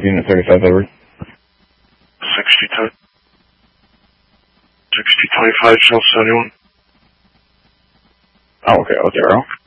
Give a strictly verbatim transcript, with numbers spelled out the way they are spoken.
Delta Unit thirty-five, Edward. sixty-two. sixty twenty-five, South seventy-one. Oh, okay, oh, zero.